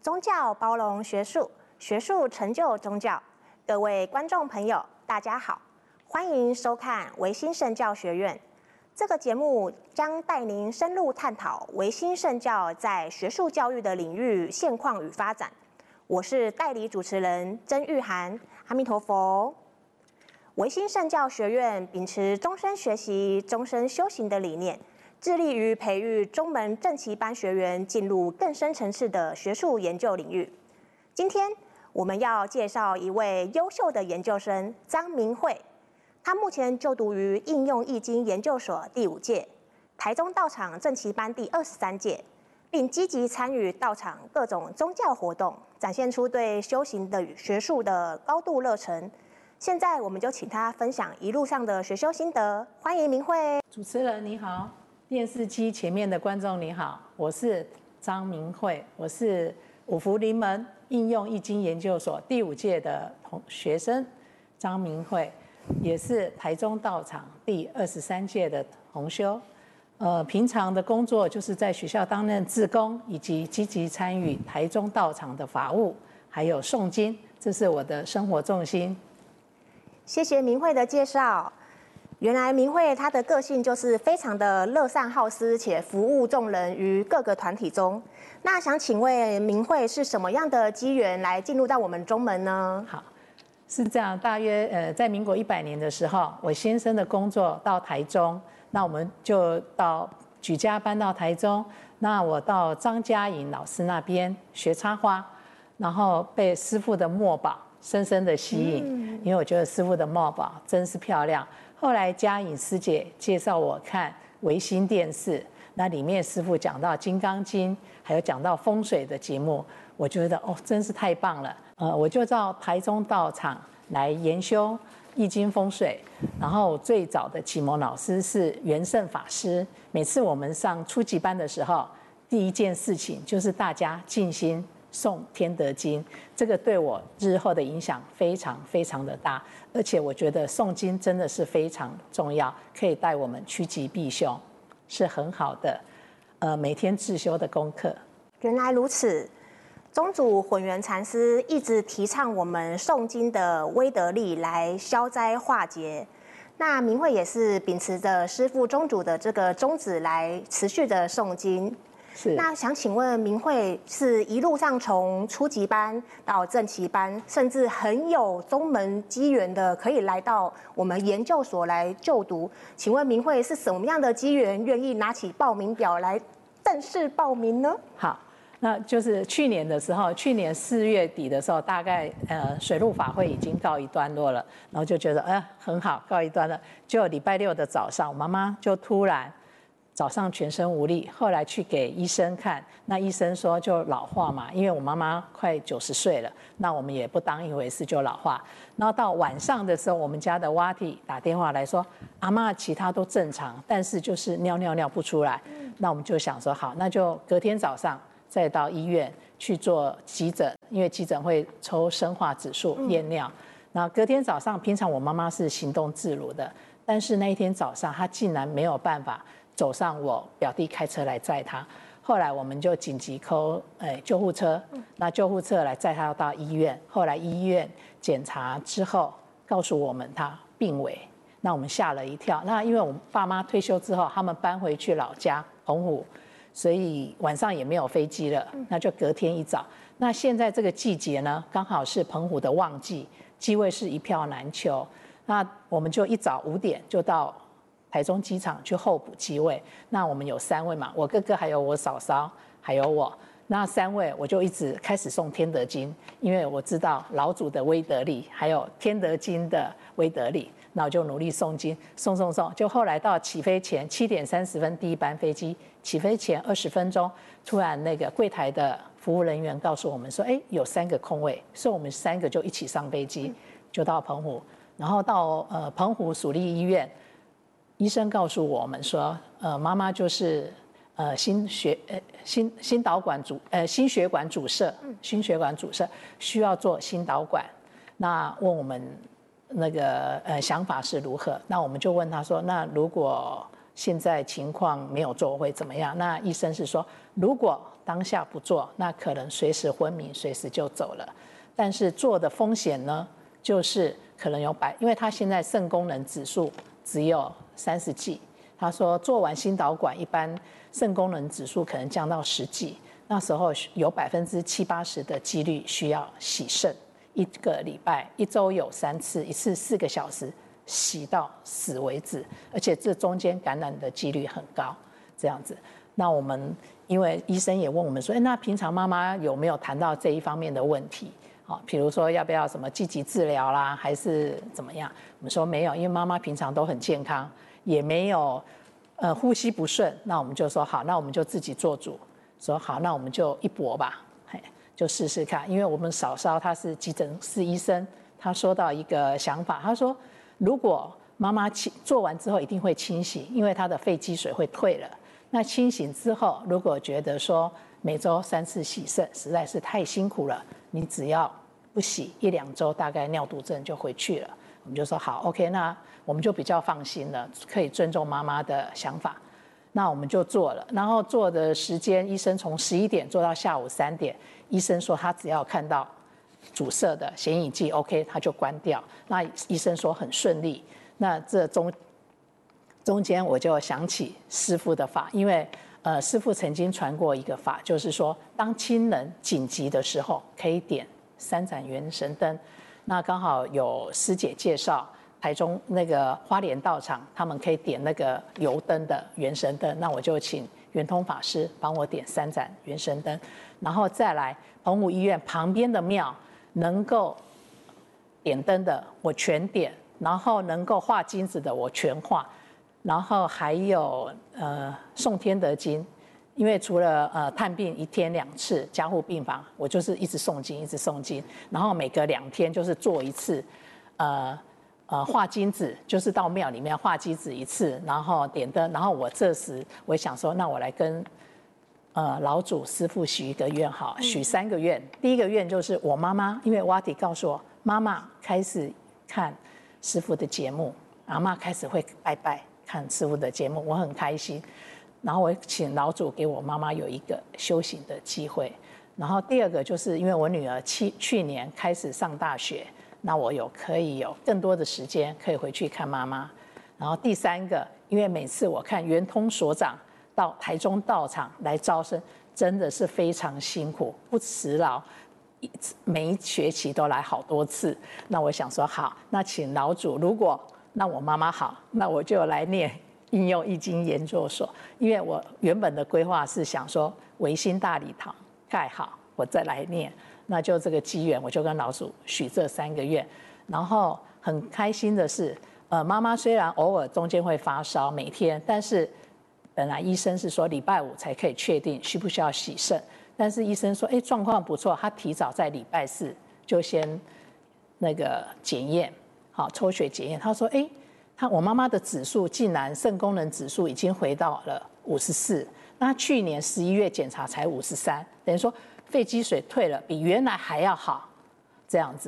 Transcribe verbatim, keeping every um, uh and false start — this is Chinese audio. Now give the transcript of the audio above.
宗教包容学术，学术成就宗教。各位观众朋友，大家好，欢迎收看维新圣教学院。这个节目将带您深入探讨维新圣教在学术教育的领域现况与发展。我是代理主持人曾玉涵，阿弥陀佛。维新圣教学院秉持终身学习、终身修行的理念，致力于培育中门正期班学员进入更深层次的学术研究领域。今天我们要介绍一位优秀的研究生张明慧，他目前就读于应用易经研究所第五届、台中道场正期班第二十三届，并积极参与道场各种宗教活动，展现出对修行的与学术的高度热忱。现在我们就请他分享一路上的学修心得，欢迎明慧。 主持人你好，电视机前面的观众你好，我是张明慧，我是五福临门应用易经研究所第五届的同学生张明慧，也是台中道场第二十三届的同修。呃，平常的工作就是在学校担任志工，以及积极参与台中道场的法务，还有诵经，这是我的生活重心。 谢谢明慧的介绍。原来明慧她的个性就是非常的乐善好施，且服务众人于各个团体中。那想请问明慧是什么样的机缘来进入到我们中门呢？ 好，是这样，大约呃在民国一百年的时候，我先生的工作到台中，那我们就到举家搬到台中。那我到张嘉颖老师那边学插花，然后被师父的墨宝深深的吸引，嗯、因为我觉得师父的墨宝真是漂亮。后来嘉颖师姐介绍我看维新电视，那里面师父讲到《金刚经》，还有讲到风水的节目，我觉得哦，真是太棒了。呃，我就到台中道场来研修易经风水。然后最早的启蒙老师是元胜法师。每次我们上初级班的时候，第一件事情就是大家静心诵天德经，这个对我日后的影响非常非常的大，而且我觉得诵经真的是非常重要，可以带我们趋吉避凶，是很好的，呃，每天自修的功课。 原来如此，宗主混元禅师一直提倡我们诵经的威德力来消灾化劫。那明慧也是秉持着师父宗主的这个宗旨来持续的诵经。那想请问明慧是一路上从初级班到正期班，甚至很有宗门机缘的，可以来到我们研究所来就读。请问明慧是什么样的机缘，愿意拿起报名表来正式报名呢？ 好，那就是去年的时候，去年四月底的时候，大概呃水陆法会已经告一段落了，然后就觉得哎、呃、很好，告一段落。就礼拜六的早上，我妈妈就突然。早上全身无力，后来去给医生看，那医生说就老化嘛，因为我妈妈快九十岁了，那我们也不当一回事，就老化。然后到晚上的时候，我们家的蛙体打电话来说，阿嬷其他都正常，但是就是尿尿尿不出来。嗯、那我们就想说好，那就隔天早上再到医院去做急诊，因为急诊会抽生化指数验尿。那、嗯、隔天早上，平常我妈妈是行动自如的，但是那一天早上她竟然没有办法。走上我表弟开车来载他，后来我们就紧急 call 呃救护车，那救护车来载他到医院，后来医院检查之后告诉我们他病危，那我们吓了一跳。那因为我们爸妈退休之后，他们搬回去老家澎湖，所以晚上也没有飞机了，那就隔天一早。那现在这个季节呢，刚好是澎湖的旺季，机位是一票难求，那我们就一早五点就到。台中机场去候补机位，那我们有三位嘛，我哥哥还有我嫂嫂，还有我，那三位我就一直开始诵天德经，因为我知道老祖的威德力，还有天德经的威德力，那我就努力诵经，诵诵诵，就后来到起飞前七点三十分第一班飞机，起飞前二十分钟，突然那个柜台的服务人员告诉我们说，哎，有三个空位，所以我们三个就一起上飞机，就到澎湖，然后到呃澎湖属立医院。医生告诉我们说，呃，妈妈就是呃心血呃心心导管阻呃心血管阻塞，心血管阻塞需要做心导管。那问我们那个呃想法是如何？那我们就问他说，那如果现在情况没有做会怎么样？那医生是说，如果当下不做，那可能随时昏迷，随时就走了。但是做的风险呢，就是可能有百，因为他现在肾功能指数只有三十几，他说做完心导管，一般肾功能指数可能降到十几，那时候有百分之七八十的几率需要洗肾，一个礼拜一周有三次，一次四个小时，洗到死为止，而且这中间感染的几率很高，这样子。那我们因为医生也问我们说，哎，那平常妈妈有没有谈到这一方面的问题？好，比如说要不要什么积极治疗啦，还是怎么样？我们说没有，因为妈妈平常都很健康，也没有呃呼吸不顺，那我们就说好，那我们就自己做主，说好，那我们就一搏吧，嘿，就试试看。因为我们嫂嫂她是急诊室医生，她说到一个想法，她说如果妈妈做完之后一定会清醒，因为她的肺积水会退了。那清醒之后，如果觉得说每周三次洗肾实在是太辛苦了，你只要不洗一两周，大概尿毒症就回去了。我们就说好 ，OK， 那我们就比较放心了，可以尊重妈妈的想法。那我们就做了，然后做的时间，医生从十一点做到下午三点。医生说他只要看到阻塞的显影剂 OK， 他就关掉。那医生说很顺利。那这中中间我就想起师父的法，因为呃师父曾经传过一个法，就是说当亲人紧急的时候，可以点三盏元神灯。那刚好有师姐介绍，台中那个花莲道场，他们可以点那个油灯的元神灯，那我就请圆通法师帮我点三盏元神灯，然后再来澎湖医院旁边的庙能够点灯的我全点，然后能够画金子的我全画。然后还有呃诵天德经，因为除了呃探病一天两次加护病房，我就是一直诵经一直诵经，然后每隔两天就是做一次，呃呃画金子，就是到庙里面画金子一次，然后点灯，然后我这时我也想说，那我来跟呃老祖师父许一个愿好，许三个愿。第一个愿就是我妈妈，因为瓦迪告诉我，妈妈开始看师父的节目，阿嬷开始会拜拜。看师父的节目，我很开心。然后我请老祖给我妈妈有一个修行的机会。然后第二个就是因为我女儿去去年开始上大学，那我有可以有更多的时间可以回去看妈妈。然后第三个，因为每次我看圆通所长到台中道场来招生，真的是非常辛苦，不辞劳，每一学期都来好多次。那我想说好，那请老祖如果那我妈妈好，那我就来念应用易经研究所，因为我原本的规划是想说维新大礼堂盖好，我再来念。那就这个机缘，我就跟老祖许这三个愿。然后很开心的是，呃，妈妈虽然偶尔中间会发烧，每天，但是本来医生是说礼拜五才可以确定需不需要洗肾，但是医生说，哎，状况不错，他提早在礼拜四就先那个检验。好，抽血检验，他说：“哎，他我妈妈的指数竟然肾功能指数已经回到了五十四，那去年十一月检查才五十三，等于说肺积水退了，比原来还要好，这样子。”